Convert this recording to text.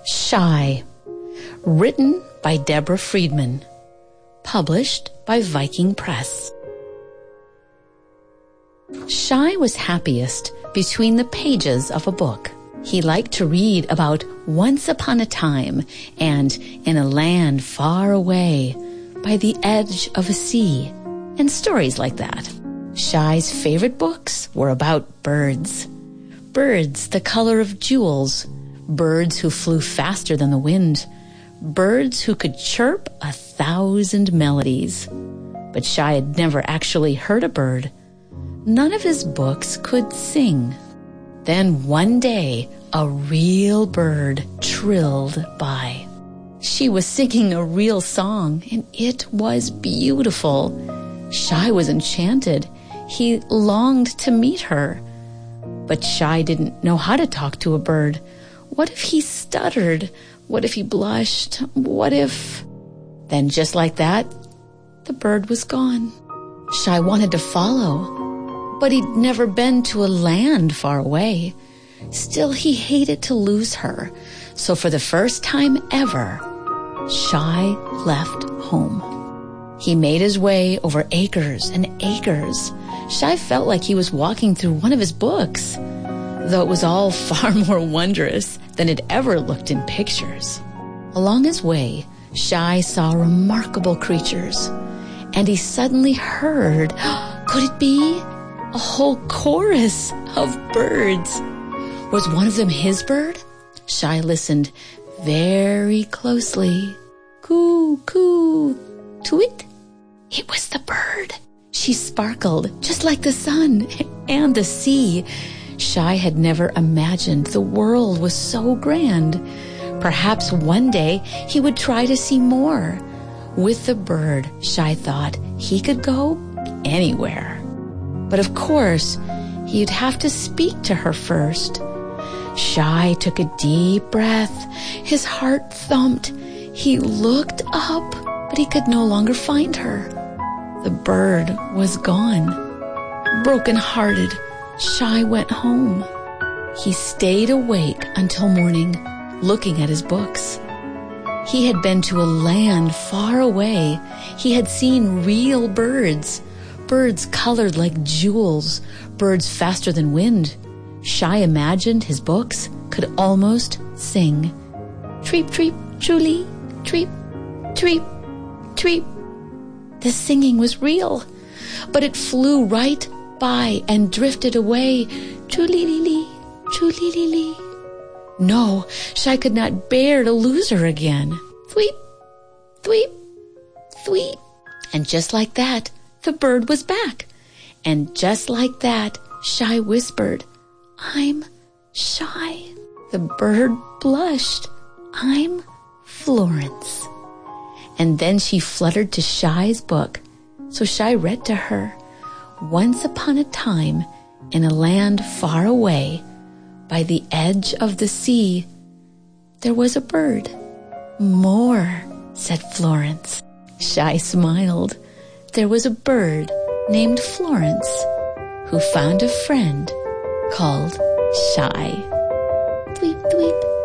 Shy, written by Deborah Friedman, published by Viking Press. Shy was happiest between the pages of a book. He liked to read about once upon a time and in a land far away by the edge of a sea and stories like that. Shy's favorite books were about birds. Birds the color of jewels, birds who flew faster than the wind, birds who could chirp 1,000 melodies. But Shy had never actually heard a bird. None of his books could sing. Then one day, a real bird trilled by. She was singing a real song, and it was beautiful. Shy was enchanted. He longed to meet her. But Shy didn't know how to talk to a bird. What if he stuttered? What if he blushed? What if... Then just like that, the bird was gone. Shy wanted to follow, but he'd never been to a land far away. Still, he hated to lose her. So for the first time ever, Shy left home. He made his way over acres and acres. Shy felt like he was walking through one of his books, though it was all far more wondrous than it ever looked in pictures. Along his way, Shy saw remarkable creatures, and he suddenly heard, could it be? A whole chorus of birds. Was one of them his bird? Shy listened very closely. Coo, coo, tweet. It was the bird. She sparkled just like the sun and the sea. Shy had never imagined the world was so grand. Perhaps one day he would try to see more. With the bird, Shy thought he could go anywhere. But of course, he'd have to speak to her first. Shy took a deep breath. His heart thumped. He looked up, but he could no longer find her. The bird was gone. Broken-hearted, Shy went home. He stayed awake until morning, looking at his books. He had been to a land far away. He had seen real birds, birds colored like jewels, birds faster than wind. Shy imagined his books could almost sing. Treep, treep, truly, treep, treep, treep. The singing was real, but it flew right by and drifted away. Truly-lee-lee, truly-lee-lee. No, Shy could not bear to lose her again. Thweep, thweep, thweep. And just like that, the bird was back. And just like that, Shy whispered, I'm Shy. The bird blushed. I'm Florence. And then she fluttered to Shy's book. So Shy read to her, once upon a time, in a land far away, by the edge of the sea, there was a bird. More, said Florence. Shy smiled. There was a bird named Florence who found a friend called Shy. Tweet, tweet.